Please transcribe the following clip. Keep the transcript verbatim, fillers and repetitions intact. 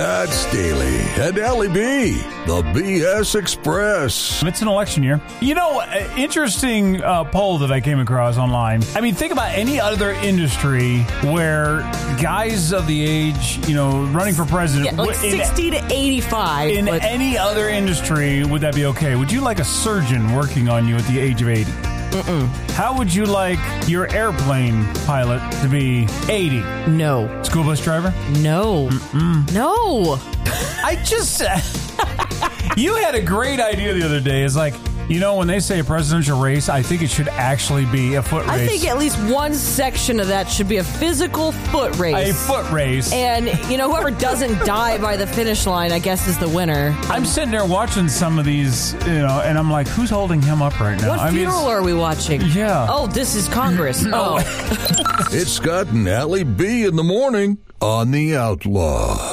That's Staley and Ellie B, the B S Express. It's an election year. You know, uh, interesting uh, poll that I came across online. I mean, think about any other industry where guys of the age, you know, running for president. Yeah, like sixty to eighty-five. In but- any other industry, would that be okay? Would you like a surgeon working on you at the age of eighty? Mm-mm. How would you like your airplane pilot to be eighty? No. School bus driver? No. Mm-mm. No. I just... You had a great idea the other day. It's like, you know, when they say a presidential race, I think it should actually be a foot race. I think at least one section of that should be a physical foot race. A foot race. And, you know, whoever doesn't die by the finish line, I guess, is the winner. I'm sitting there watching some of these, you know, and I'm like, who's holding him up right now? What I funeral mean, are we watching? Yeah. Oh, this is Congress. Oh. It's Scott and Ellie B in the morning on The Outlaw.